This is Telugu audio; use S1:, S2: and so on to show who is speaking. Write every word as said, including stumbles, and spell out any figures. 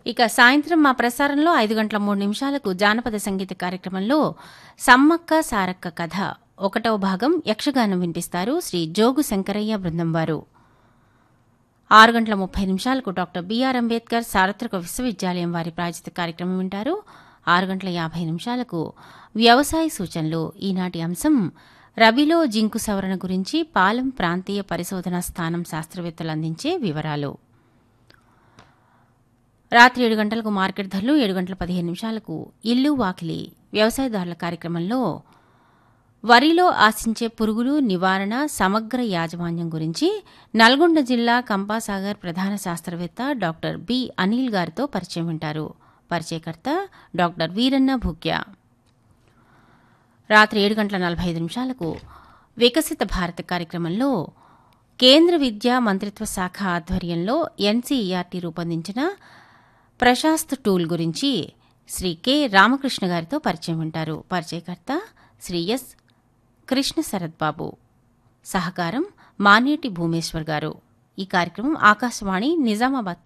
S1: ఇక సాయంత్రం మా ప్రసారంలో ఐదు గంటల మూడు నిమిషాలకు జానపద సంగీత కార్యక్రమంలో సమ్మక్క సారక్క కథ ఒకటవ భాగం యక్షగానం వినిపిస్తారు శ్రీ జోగు శంకరయ్య బృందం వారు. ఆరు గంటల ముప్పై నిమిషాలకు డాక్టర్ బిఆర్ అంబేద్కర్ సార్వత్రిక విశ్వవిద్యాలయం వారి ప్రాయోజిత కార్యక్రమం వింటారు. ఆరు గంటల యాభై నిమిషాలకు వ్యవసాయ సూచనలు. ఈనాటి అంశం రబీలో జింకు సవరణ గురించి పాలెం ప్రాంతీయ పరిశోధనా స్థానం శాస్త్రవేత్తలు అందించే వివరాలు. రాత్రి ఏడు గంటలకు మార్కెట్ ధరలు, ఏడు గంటల పదిహేను నిమిషాలకు ఇల్లు వాకిలి వ్యవసాయదారుల కార్యక్రమంలో వరిలో ఆశించే పురుగులు నివారణ సమగ్ర యాజమాన్యం గురించి నల్గొండ జిల్లా కంపాసాగర్ ప్రధాన శాస్త్రవేత్త డాక్టర్ బి అనిల్ గారితో పరిచయం వింటారు. పరిచయకర్త డాక్టర్ వీరన్న భూక్యా. రాత్రి ఏడు గంటల నలభై ఐదు నిమిషాలకు వికసిత భారత కార్యక్రమంలో కేంద్ర విద్యా మంత్రిత్వ శాఖ ఆధ్వర్యంలో ఎన్సీఈఆర్టీ రూపొందించిన ప్రశాస్త్ టూల్ గురించి శ్రీ కె రామకృష్ణ గారితో పరిచయం వింటారు. పరిచయకర్త శ్రీ ఎస్ కృష్ణ శరత్ బాబు. సహకారం మానేటి భూమేశ్వర్ గారు. ఈ కార్యక్రమం ఆకాశవాణి నిజామాబాద్